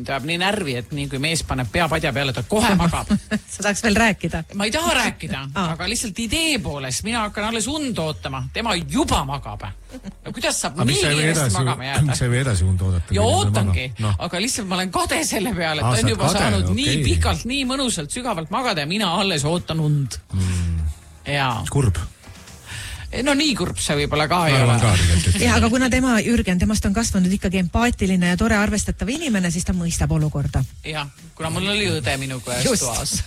ta jääb nii närvi, et nii kui mees paneb pea padja peale, ta kohe magab. Sa saaks veel rääkida. Ma ei taha rääkida, aga lihtsalt idee poolest mina hakkan alles und ootama. Tema juba magab. Ja kuidas saab nii kiiresti magama jääda? Miks sa ei või edasi und oodata? Ja ootangi, aga lihtsalt ma olen kade selle peale, et ta on juba saanud nii pikalt, nii mõnusalt, sügavalt magada ja mina alles ootan und. Kurb. No nii kurb see võib-olla ka ei ole. Ja, aga kuna Jürgen, temast on kasvanud ikkagi empaatiline ja tore arvestatav inimene, siis ta mõistab olukorda. Jah, kuna mul oli õde minuga ühes toas.